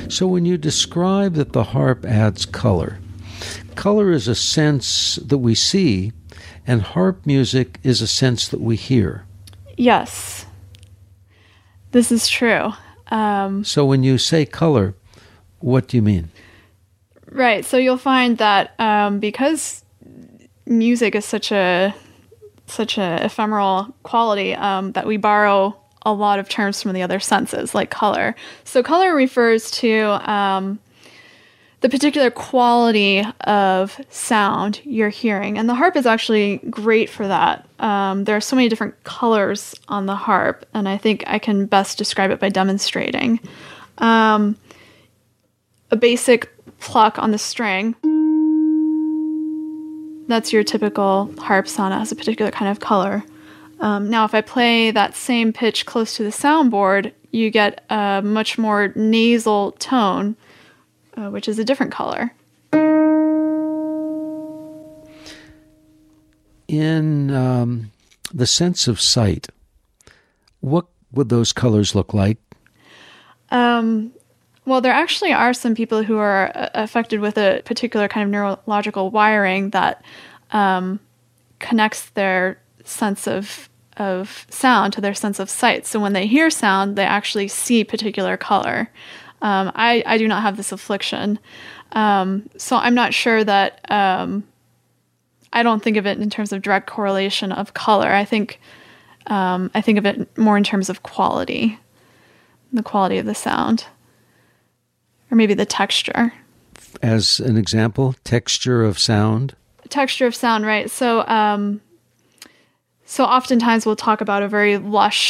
So when you describe that the harp adds color, color is a sense that we see, and harp music is a sense that we hear. Yes, this is true. So when you say color, what do you mean? Right. So you'll find that because music is such a ephemeral quality, that we borrow a lot of terms from the other senses, like color. So color refers to the particular quality of sound you're hearing. And the harp is actually great for that. There are so many different colors on the harp, and I think I can best describe it by demonstrating. A basic pluck on the string, that's your typical harp sound. It has a particular kind of color. Now, if I play that same pitch close to the soundboard, you get a much more nasal tone, which is a different color. In the sense of sight, what would those colors look like? Well, there actually are some people who are affected with a particular kind of neurological wiring that connects their sense of sound to their sense of sight. So when they hear sound, they actually see particular color. I do not have this affliction. So I'm not sure that I don't think of it in terms of direct correlation of color. I think of it more in terms of quality, the quality of the sound, or maybe the texture. As an example, texture of sound? Texture of sound, right. So oftentimes we'll talk about a very lush